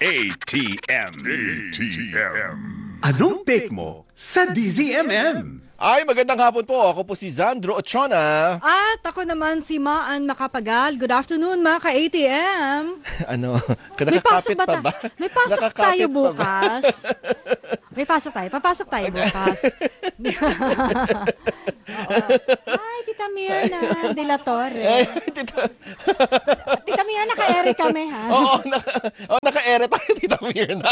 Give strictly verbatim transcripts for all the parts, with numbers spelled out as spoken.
A T M. A T M. Anong take mo sa D Z M M? Ay, magandang hapon po. Ako po si Zandro Ochona. At ako naman si Maan Makapagal. Good afternoon, mga ka-A T M. Ano? May pasok Nakakapit ba, pa ta- ba? May pasok Nakakapit tayo pa ba? bukas. May pasok tayo. Papasok tayo bukas. Oo. Ay, Tita Mirna de la Torre. Ay, tita. Tita Mirna, naka-ere kami, ha? Oo, naka, oh, naka-ere tayo, Tita Mirna.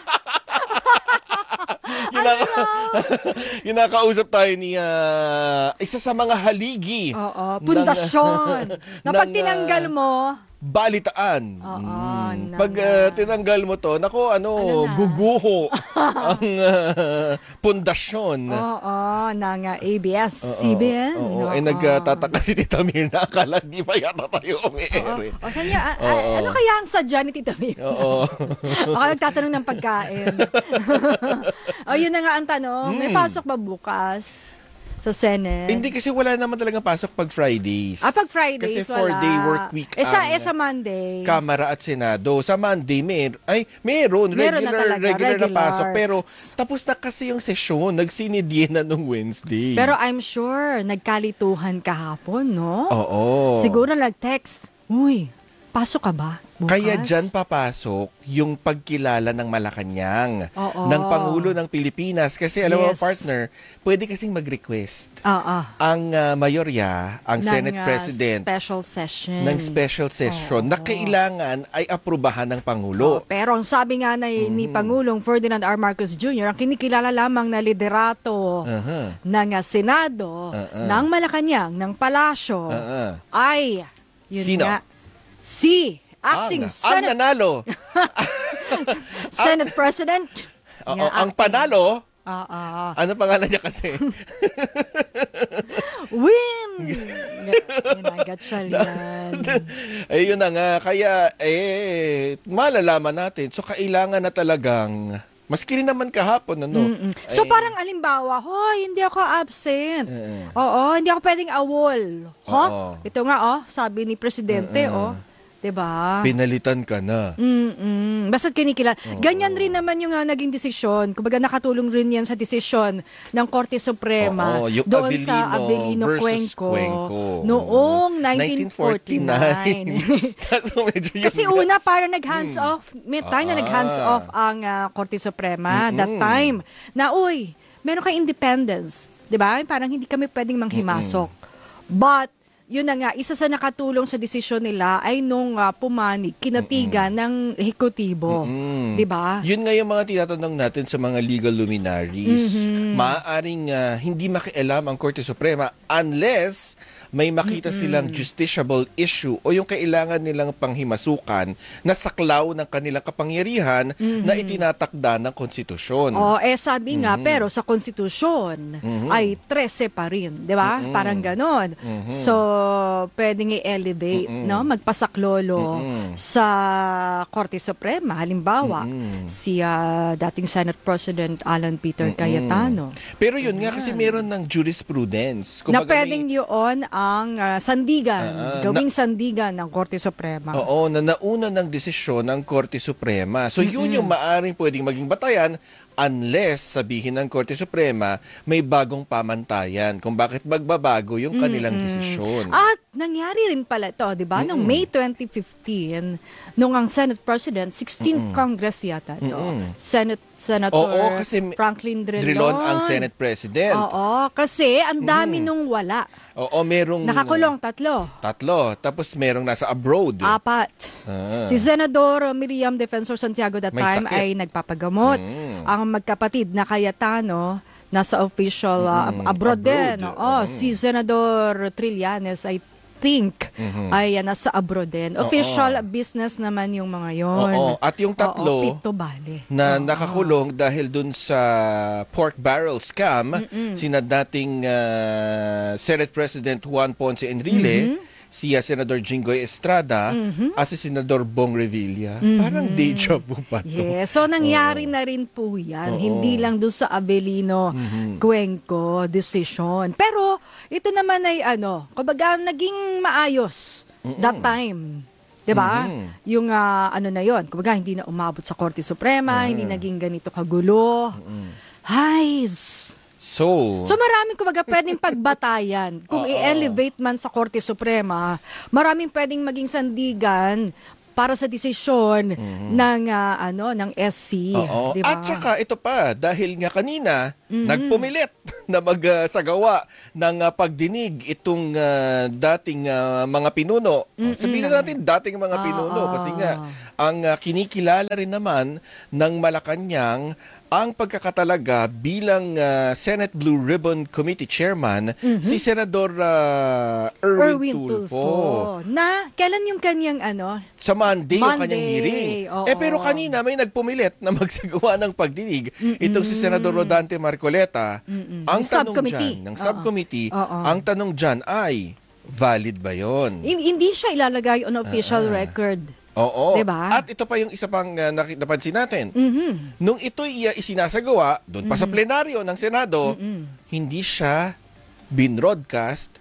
Yung, naka, yung nakausap tayo ni uh, isa sa mga haligi. Oo, pundasyon. ng, Na pag ng, tinanggal mo, balitaan. Oo, Mm. na- Pag uh, tinanggal mo to, nako ano, Ano na? guguho ang uh, pundasyon. oo, ng uh, A B S C B N. Oo, Oo. ay nagtataka si Tita Mirna, akala di ba yata tayo umiere. O, saan niya? a- a- Oo. ano kaya ang sadya ni Tita Mirna? Oo. Ako nagtatanong ng pagkain. O, yun na nga ang tanong. May Hmm. pasok ba bukas sa Senate? Hindi kasi wala naman talagang pasok pag Fridays. Ah, pag Fridays, kasi wala. four-day work week Eh, sa, ang eh, sa Monday. Kamara at Senado. Sa Monday, mer ay, meron. Meron na regular, talaga, regular, na regular. pasok. Pero tapos na kasi yung sesyon. Nagsinidye na nung Wednesday. Pero I'm sure, nagkalituhan kahapon, no? Oo. Siguro nag-text, uy, pasok ka ba bukas? Kaya dyan papasok yung pagkilala ng Malacanang, Oo. ng Pangulo ng Pilipinas. Kasi alam mo, Yes. partner, pwede kasing mag-request. Oo. Ang uh, mayorya, ang Ng, Senate uh, President, special session. ng special session Oo. na kailangan ay aprubahan ng Oh, Pangulo. pero ang sabi nga na, ni Pangulong Ferdinand R. Marcos Junior, ang kinikilala lamang na liderato Aha. ng uh, Senado, Uh-uh. ng Malacanang, ng Palasyo, Uh-uh. ay, yun Sino? nga, si ang, Acting ang Senate, nanalo. Senate President. Oo, Yeah, ang acting. panalo, Ah, ah. ano pangalan niya kasi? Win! Ginagat siya yan. Ayun na nga. Kaya, eh, malalaman natin. So, kailangan na talagang, maski rin naman kahapon, ano? Mm-mm. So ay- parang alimbawa, hoy, hindi ako absent. Mm. Oo, hindi ako pwedeng awol. Ho? Oo. Ito nga, oh, sabi ni Presidente, Mm-mm. oh. 'Di ba? Pinalitan ka na. Mm-mm. Basta't kinikilala. Ganyan rin naman yung uh, naging desisyon. Kumbaga nakatulong rin yan sa desisyon ng Korte Suprema Oo, yung doon Avellino sa Avellino versus Cuenco, Cuenco. noong nineteen forty-nine. Kaso medyo yun Kasi nga. una, parang nag-hands off. May time na Ah. nag-hands off ang uh, Korte Suprema. Mm-mm. That time. Na, uy, meron kang independence. Di ba? Parang hindi kami pwedeng manghimasok. But, yun na nga, isa sa nakatulong sa desisyon nila ay nung uh, pumanig, kinatigan ng ehekutibo. Mm. Di ba? Yun nga yung mga tinatanong natin sa mga legal luminaries. Maaaring ah, hindi makialam ang Korte Suprema unless may makita silang justiciable issue o yung kailangan nilang panghimasukan na saklaw ng kanilang kapangyarihan na itinatakda ng konstitusyon. O, eh sabi nga, pero sa konstitusyon ay trese pa rin, di ba? Parang ganon. So, pwedeng i-elevate, no? Magpasaklolo sa Korte Suprema. Halimbawa, si ah, dating Senate President Alan Peter Cayetano. Pero yun nga kasi meron ng jurisprudence. Na Kumbaga, pwedeng may- yun ang ah, sandigan, Ah, gawing sandigan ng Korte Suprema. Oo, na nauna ng desisyon ng Korte Suprema. So yun yung maaring pwedeng maging batayan unless sabihin ng Korte Suprema may bagong pamantayan kung bakit magbabago yung kanilang desisyon. At nangyari rin pala ito, di ba? Noong May twenty fifteen, nung ang Senate President, sixteenth Congress yata ito, Senate Senator Oo, kasi Franklin Drilon. Drilon ang Senate President. Oo, kasi ang dami nung wala. Oo, merong Nakakulong tatlo, tatlo. Tapos merong nasa abroad. apat. Ah. Si Senador Miriam Defensor Santiago that May time sakit. ay nagpapagamot. Mm. Ang magkapatid na Cayetano nasa official uh, Mm, abroad, din. abroad. Oo, Mm. si Senador Trillanes ay think ay uh, nasa abroad din. Official business naman yung mga yon. Oo, at yung tatlo Oo, Pito Bale. na Oo. nakakulong dahil dun sa pork barrel scam, sina dating ah, Senate President Juan Ponce Enrile, si uh, Senador Jinggoy Estrada, at si Senador Bong Revilla. Parang deja vu pa to. Yes. So, nangyari na rin po yan. Oo. Hindi lang doon sa Avellino Cuenco decision. Pero, ito naman ay ano, kumbaga naging maayos that time. 'Di ba? Mhm. Yung ah, ano na 'yon, kumbaga hindi na umabot sa Korte Suprema, hindi naging ganito kagulo. Hay. So, So maraming kumbaga pwedeng pagbatayan. Kung Oo. i-elevate man sa Korte Suprema, maraming pwedeng maging sandigan para sa desisyon ng ah, ano ng S C, oo. 'di ba? At saka ito pa, dahil nga kanina, nagpumilit na magsagawa ng ah, pagdinig itong ah, dating ah, mga pinuno. Sabihin na natin dating mga pinuno Oo. kasi nga ang ah, kinikilala rin naman ng Malacanang ang pagkakatalaga bilang ah, Senate Blue Ribbon Committee Chairman si Senador ah, Erwin, Erwin Tulfo. Tulfo. Na kailan yung kanyang ano? Sa Monday, yung Monday, kanyang hearing. oo. Eh pero kanina may nagpumilit na magsagawa ng pagdinig. Itong si Senador Rodante Marcoleta. Ang Yung tanong subcommittee. dyan, ng Oo. subcommittee, Oo. ang tanong dyan ay, valid ba yon? Hin- Hindi siya ilalagay on official Ah. record. Oo. Diba? At ito pa yung isa pang uh, naki- napansin natin. Mhm. Nung ito'y uh, isinasagawa, doon pa sa plenaryo ng Senado, hindi siya binroadcast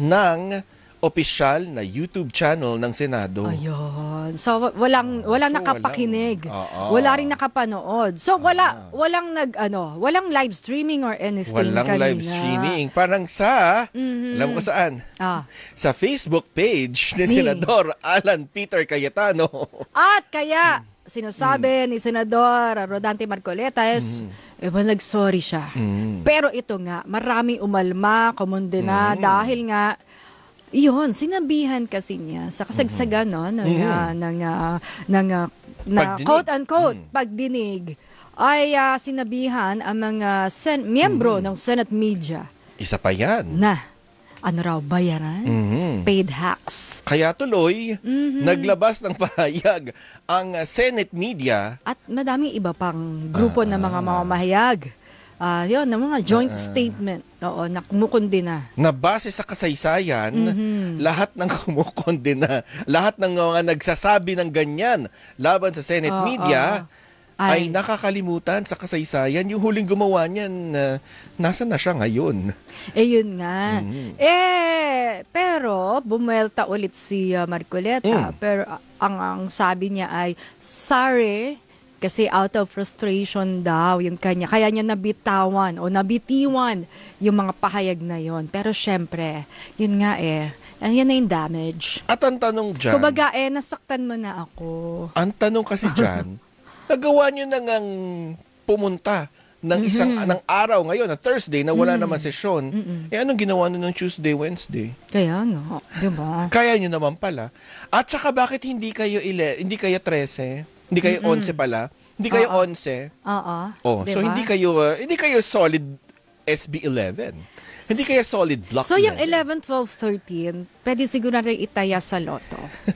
ng opisyal na YouTube channel ng Senado. Ayun. So wa- walang walang So, nakapakinig. walang- Oo. Wala rin nakapanood. So wala walang nag ano, walang live streaming or anything Walang kanina. live streaming. Parang sa, Mhm. alam mo ko saan? Ah. Sa Facebook page ni Ni. Senador Alan Peter Cayetano. At kaya sinasabi Mm. ni Senador Rodante Marcoleta is eh, well, nag-sorry siya. Mm. Pero ito nga, maraming umalma, kumundena Mm. dahil nga iyon, sinabihan kasi niya sa kasagsagan no, ng, Mhm. ah, ng, ah, ng ah, na Pagdinig. quote-unquote Mm. pagdinig ay ah, sinabihan ang mga sen- miyembro ng Senate media Isa pa yan. na ano raw, bayaran? Mhm. Paid hacks. Kaya tuloy, Mhm. naglabas ng pahayag ang uh, Senate media. At madaming iba pang grupo ng Ah. mga mamamahayag. Ah, yun, ng mga joint statement. Oo, na kumukundina. Na base sa kasaysayan, Mhm. lahat ng kumukondena, lahat ng mga nagsasabi ng ganyan laban sa Senate Oo, media oo. ay Ay. nakakalimutan sa kasaysayan. Yung huling gumawa niyan, uh, nasa na siya ngayon? Eh, yun nga. Mhm. Eh, pero, bumuelta ulit si uh, Mm. Marcoleta. Pero, uh, ang, ang sabi niya ay, sorry, kasi out of frustration daw yung kanya. Kaya niya nabitawan o nabitiwan yung mga pahayag na yon. Pero, syempre, yun nga eh, yan na yung damage. At ang tanong dyan, Kumbaga, eh, nasaktan mo na ako. ang tanong kasi dyan, nagawa nyo na ngang pumunta ng isang ng araw ngayon, na Thursday, na wala naman sesyon. Eh anong ginawa nyo ng Tuesday, Wednesday? Kaya nga, di ba? Kaya nyo naman pala. At saka bakit hindi kayo ile, hindi kayo trese? Hindi kayo onse pala? Hindi kayo Oo. onse? Oo. Oh, di so ba? hindi kayo uh, hindi kayo solid S B eleven. Hindi kayo solid block So, yung eleven. eleven, twelve, thirteen, pwede siguro rin itaya sa loto.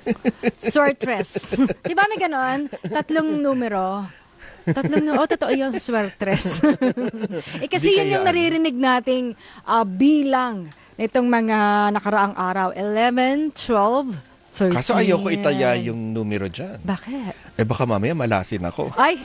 Swertres. Di ba may ganon? Tatlong numero. Tatlong numero. Oh, totoo yun, swertres. eh, kasi Di yun kaya yung ano? naririnig nating ah, bilang nitong mga nakaraang araw. eleven, twelve, thirteen. Kaso ayoko itaya yung numero dyan. Bakit? Eh baka mamaya malasin ako. Ay!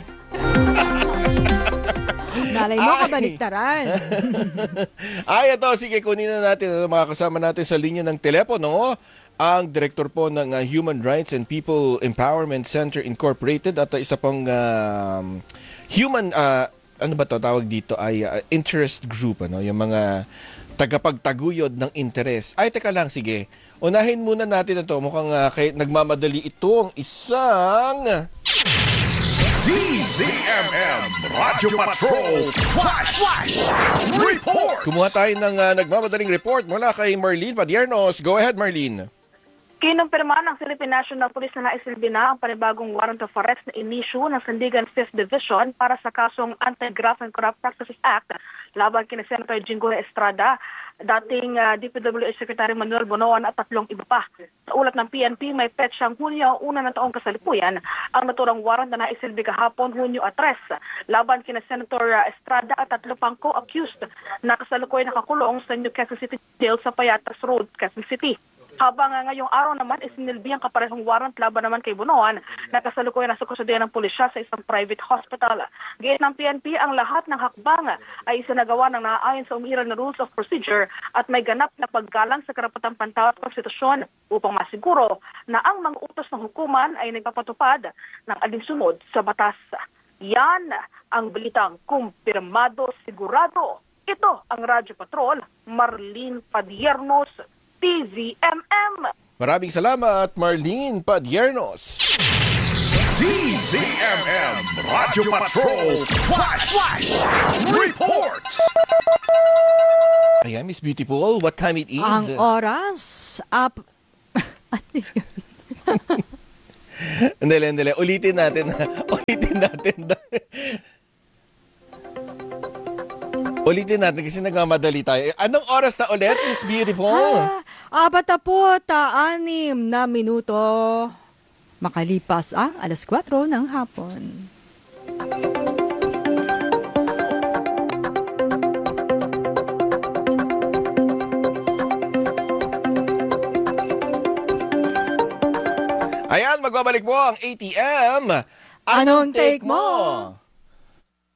Nalay mo, Ay. kabaliktaran. Ay, ito, sige, kunin na natin. Ano, makakasama natin sa linya ng telepono ang director po ng uh, Human Rights and People Empowerment Center Incorporated at uh, isa pong um, human, uh, ano ba to tawag dito, ay uh, interest group, ano, yung mga tagapagtaguyod ng interes. Ay, teka lang, sige. Unahin muna natin ito. Mukhang uh, kay, nagmamadali itong isang... D Z M M Radio Patrol Flash Flash Report. Kumuha tayo ng uh, nagmamadaling report mula kay Marlene Padiernos. Go ahead, Marlene. Kinumpirma ng Philippine National Police na naisilbi na ang panibagong warrant of arrest na inisyu ng Sandigan fifth Division para sa kasong Anti-Graft and Corrupt Practices Act laban kina Senator Jinggoy Estrada, dating uh, D P W H Secretary Manuel Bonoan at tatlong iba pa. Sa ulat ng P N P, may petsang Hunyo una ng taong kasalukuyan ang naturang warrant na naisilbi kahapon Hunyo at tres laban kina Senator uh, Estrada at tatlo pang co-accused na kasalukuyan nakakulong sa New Quezon City Jail sa Payatas Road, Quezon City. Habang uh, ngayong araw naman isinilbi ang kaparehong warrant laban naman kay Bunoan na kasalukuyan nasa kustodiya ng pulisya sa isang private hospital. Gayet ng P N P, ang lahat ng hakbang ay isinagawa ng naaayon sa umiral na rules of procedure at may ganap na paggalang sa karapatang pantao at konstitusyon upang masiguro na ang mga utos ng hukuman ay nagpapatupad ng alinsunod sa batas. Yan ang balitang kumpirmado sigurado. Ito ang Radyo Patrol, Marlene Padiernos, T Z M M. Maraming salamat, Marlene Padiernos. D Z M M Radyo Patrol Flash Flash Report. Ayan, Miss Beautiful, what time it is? Ang oras, up... Ano yun? Andali, andali. Ulitin natin. Ulitin natin. Ulitin natin kasi nagmamadali tayo. Anong oras na ulit, Miss Beautiful? Ah, apat na po, ta, anim na minuto. Makalipas ang alas kwatro ng hapon. Ayan, magbabalik po ang A T M. Anong take mo?